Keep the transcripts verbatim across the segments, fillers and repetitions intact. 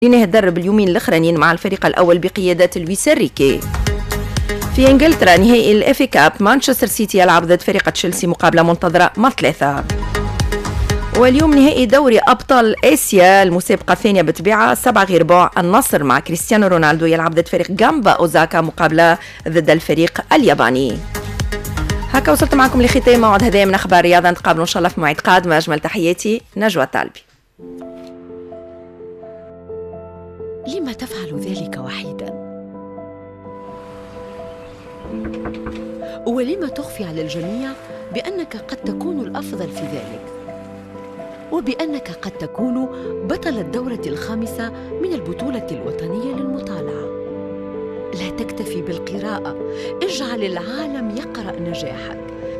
ينهي الدرب اليومين الاخرانيين مع الفريق الاول بقياده لويس إنريكي. في انجلترا نهائي الافي كاب، مانشستر سيتي يلعب ضد فريق تشيلسي مقابله منتظره مع ثلاثه. واليوم نهائي دوري ابطال اسيا، المسابقه الثانيه بطبيعه سبعة غير بعد، النصر مع كريستيانو رونالدو يلعب ضد فريق جامبا اوزاكا مقابله ضد الفريق الياباني. هكا وصلت معكم لختام موعد هذا من اخبار الرياضه، نتقابلوا ان شاء الله في موعد قادم. اجمل تحياتي نجوى الطالبي. لما تفعل ذلك وحيدا؟ ولما تخفي على الجميع بأنك قد تكون الأفضل في ذلك، وبأنك قد تكون بطل الدورة الخامسة من البطولة الوطنية للمطالعة؟ لا تكتفي بالقراءة، اجعل العالم يقرأ نجاحك.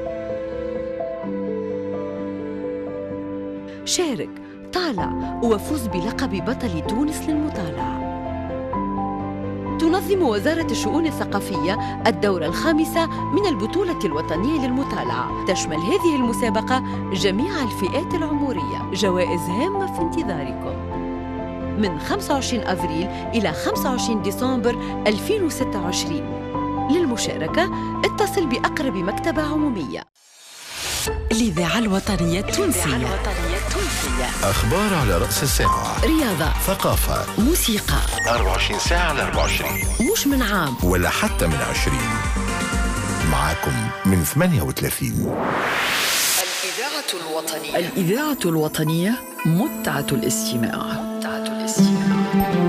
شارك، طالع وفوز بلقب بطل تونس للمطالعة. تنظم وزارة الشؤون الثقافية الدورة الخامسة من البطولة الوطنية للمطالعة. تشمل هذه المسابقة جميع الفئات العمرية. جوائز هامة في انتظاركم من خمسة وعشرين أفريل إلى خمسة وعشرين ديسمبر ألفين وستة وعشرين. للمشاركة اتصل بأقرب مكتبة عمومية. الإذاعة الوطنية التونسية. أخبار على رأس الساعة، رياضة، ثقافة، موسيقى، أربعة وعشرين ساعة على أربعة وعشرين، مش من عام ولا حتى من عشرين. معاكم من ثمانية وثلاثين. الإذاعة الوطنية. الإذاعة الوطنية، متعة الاستماع. متعة الاستماع.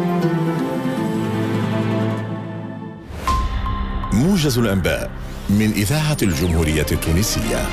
موجز الأنباء من إذاعة الجمهورية التونسية.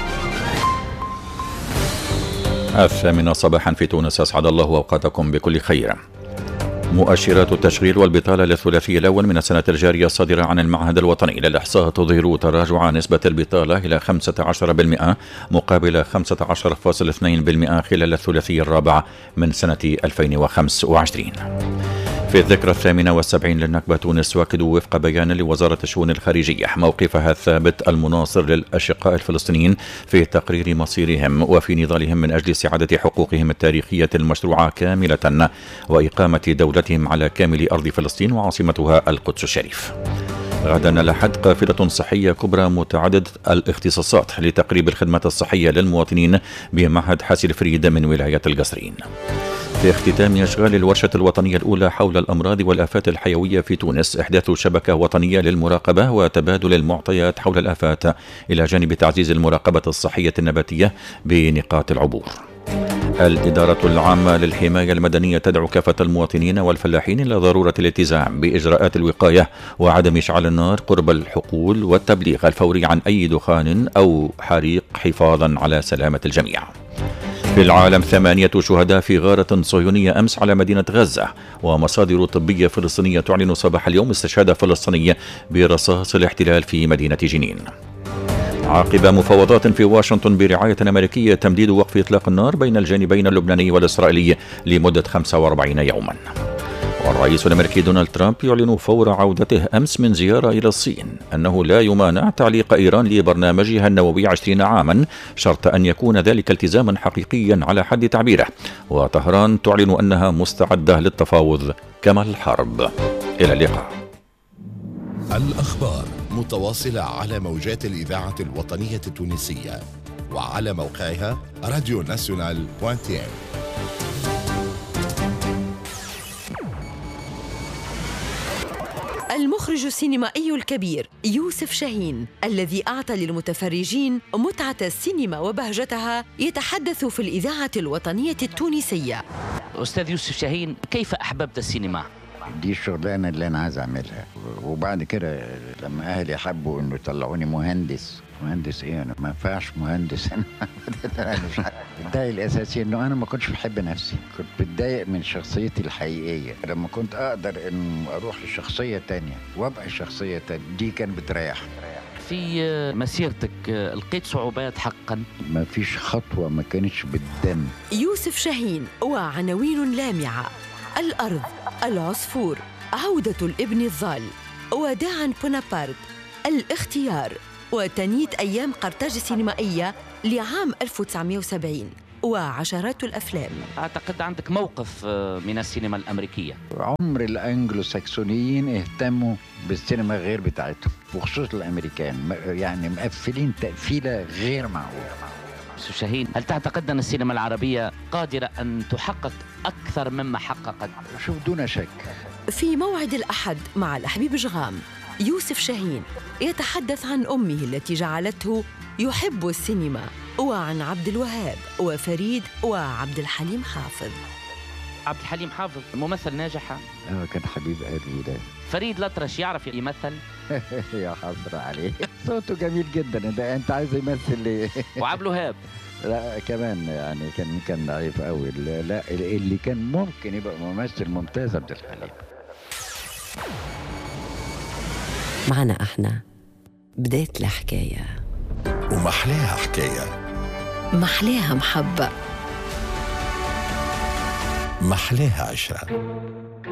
الثامنة صباحا في تونس، أسعد الله أوقاتكم بكل خير. مؤشرات التشغيل والبطالة للثلاثي الأول من السنة الجارية الصادرة عن المعهد الوطني للإحصاء تظهر تراجع نسبة البطالة إلى خمسة عشر بالمئة مقابل خمسة عشر فاصلة اثنين بالمئة خلال الثلاثي الرابع من سنة ألفين وخمسة وعشرين. في الذكرى الثامنة والسبعين للنكبة، تونس تؤكد وفق بيان لوزارة الشؤون الخارجية موقفها الثابت المناصر للأشقاء الفلسطينيين في تقرير مصيرهم وفي نضالهم من أجل استعادة حقوقهم التاريخية المشروعة كاملة وإقامة دولتهم على كامل أرض فلسطين وعاصمتها القدس الشريف. غدا لحد قافلة صحية كبرى متعددة الاختصاصات لتقريب الخدمات الصحية للمواطنين بمعهد حاسي الفريد من ولاية القصرين. في اختتام أشغال الورشة الوطنية الأولى حول الأمراض والآفات الحيوية في تونس، إحداث شبكة وطنية للمراقبة وتبادل المعطيات حول الآفات، إلى جانب تعزيز المراقبة الصحية النباتية بنقاط العبور. الإدارة العامة للحماية المدنية تدعو كافة المواطنين والفلاحين إلى ضرورة الالتزام بإجراءات الوقاية وعدم إشعال النار قرب الحقول والتبليغ الفوري عن أي دخان أو حريق حفاظا على سلامة الجميع. في العالم، ثمانية شهداء في غارة صهيونية أمس على مدينة غزة، ومصادر طبية فلسطينية تعلن صباح اليوم استشهاد فلسطيني برصاص الاحتلال في مدينة جنين. عقب مفاوضات في واشنطن برعاية أمريكية، تمديد وقف إطلاق النار بين الجانبين اللبناني والإسرائيلي لمدة خمسة وأربعين يوما. والرئيس الأمريكي دونالد ترامب يعلن فور عودته أمس من زيارة إلى الصين أنه لا يمانع تعليق إيران لبرنامجها النووي عشرين عاما، شرط أن يكون ذلك التزاما حقيقيا على حد تعبيره. وطهران تعلن أنها مستعدة للتفاوض كما الحرب. إلى اللقاء. الأخبار متواصلة على موجات الإذاعة الوطنية التونسية وعلى موقعها راديو ناسيونال دوت تي ام. المخرج السينمائي الكبير يوسف شاهين، الذي أعطى للمتفرجين متعة السينما وبهجتها، يتحدث في الإذاعة الوطنية التونسية. أستاذ يوسف شاهين، كيف أحببت السينما؟ دي الشغلانة اللي أنا عايز أعملها، وبعد كده لما أهلي حبوا إنه يطلعوني مهندس. مهندس إيه؟ أنا ما ينفعش مهندس. أنا مش الداعي الأساسي إنه أنا ما كنتش بحب نفسي، كنت بتضايق من شخصيتي الحقيقية. لما كنت أقدر إنه أروح لشخصية تانية وأبقى شخصية تانية، دي كان بتريح. في مسيرتك لقيت صعوبات حقا؟ ما فيش خطوة ما كانتش بالدم. يوسف شاهين وعناوين لامعة: الأرض، العصفور، عودة الابن الضال، وداعا بونابرت، الاختيار، وتنيت أيام قرطاج السينمائية لعام ألف وتسعمائة وسبعين. وعشرات الأفلام. أعتقد عندك موقف من السينما الأمريكية. عمر الأنجلو ساكسونيين اهتموا بالسينما غير بتاعتهم، وخصوصا الأمريكان يعني مقفلين تقفيلة غير معقولة. يوسف شاهين، هل تعتقد أن السينما العربية قادرة أن تحقق أكثر مما حققت؟ شوف دون شك. في موعد الأحد مع الحبيب جغام، يوسف شاهين يتحدث عن أمه التي جعلته يحب السينما، وعن عبد الوهاب وفريد وعبد الحليم حافظ. عبد الحليم حافظ ممثل ناجح. اه كان حبيب قلبي ده. فريد الأطرش يعرف يمثل؟ يا حسرة عليه، صوته جميل جدا. ده انت عايز يمثل ليه؟ وعبد الوهاب لا كمان يعني كان كان ضعيف قوي. لا اللي كان ممكن يبقى ممثل ممتاز عبد الحليم. معنا احنا بداية الحكاية، ومحلاها حكاية، محلاها محبة، محلاها عشرة.